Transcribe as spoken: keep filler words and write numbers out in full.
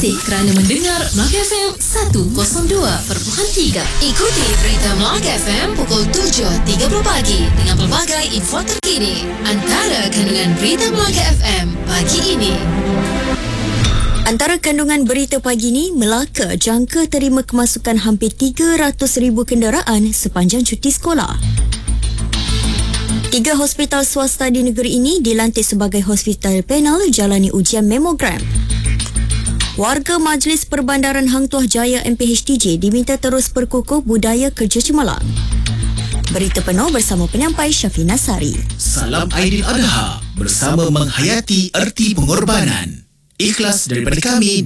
kasih kerana mendengar Melaka F M seratus dua perpuluhan tiga. Ikuti berita Melaka F M pukul tujuh tiga puluh pagi dengan pelbagai info terkini. Antara kandungan berita Melaka F M pagi ini. Antara kandungan berita pagi ini, Melaka jangka terima kemasukan hampir tiga ratus ribu kenderaan sepanjang cuti sekolah. Tiga hospital swasta di negeri ini dilantik sebagai hospital panel jalani ujian memogram. Warga Majlis Perbandaran Hang Tuah Jaya M P H T J diminta terus perkukuh budaya kerja cemerlang. Berita penuh bersama penyampai Syafina Sari. Salam Aidil Adha bersama menghayati erti pengorbanan. Ikhlas daripada kami